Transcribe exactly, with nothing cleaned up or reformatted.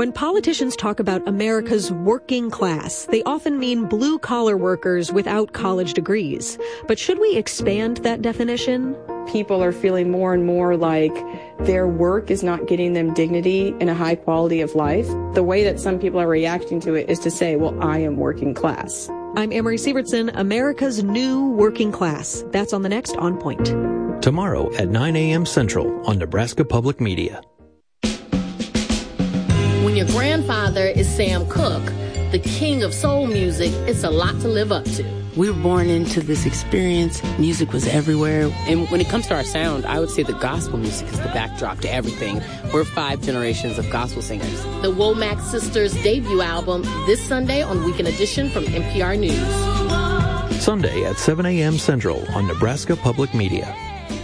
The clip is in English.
When politicians talk about America's working class, they often mean blue-collar workers without college degrees. But should we expand that definition? People are feeling more and more like their work is not getting them dignity and a high quality of life. The way that some people are reacting to it is to say, well, I am working class. I'm Amory Sievertson, America's new working class. That's on the next On Point. Tomorrow at nine a.m. Central on Nebraska Public Media. When your grandfather is Sam Cooke, the king of soul music, it's a lot to live up to. We were born into this experience. Music was everywhere. And when it comes to our sound, I would say the gospel music is the backdrop to everything. We're five generations of gospel singers. The Womack Sisters' debut album this Sunday on Weekend Edition from N P R News. Sunday at seven a.m. Central on Nebraska Public Media.